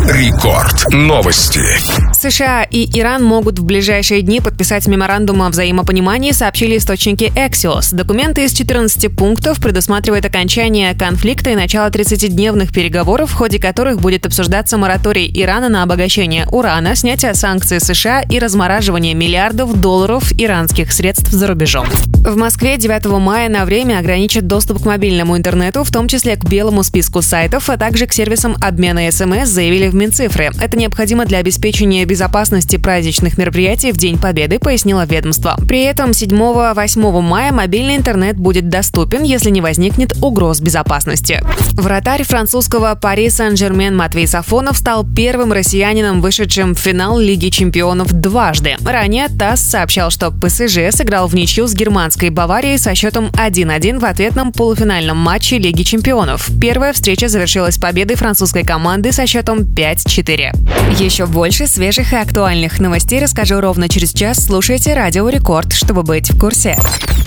Рекорд. Новости. США и Иран могут в ближайшие дни подписать меморандум о взаимопонимании, сообщили источники Axios. Документы из 14 пунктов предусматривают окончание конфликта и начало 30-дневных переговоров, в ходе которых будет обсуждаться мораторий Ирана на обогащение урана, снятие санкций США и размораживание миллиардов долларов иранских средств за рубежом. В Москве 9 мая на время ограничат доступ к мобильному интернету, в том числе к белому списку сайтов, а также к сервисам обмена СМС, заявили в Минцифры. Это необходимо для обеспечения безопасности праздничных мероприятий в День Победы, пояснило ведомство. При этом 7-8 мая мобильный интернет будет доступен, если не возникнет угроз безопасности. Вратарь французского Пари Сен-Жермен Матвей Сафонов стал первым россиянином, вышедшим в финал Лиги чемпионов дважды. Ранее ТАСС сообщал, что ПСЖ сыграл в ничью с германской Баварией со счетом 1-1 в ответном полуфинальном матче Лиги чемпионов. Первая встреча завершилась победой французской команды со счетом 5-4. Еще больше свежих и актуальных новостей расскажу ровно через час. Слушайте Радио Рекорд, чтобы быть в курсе.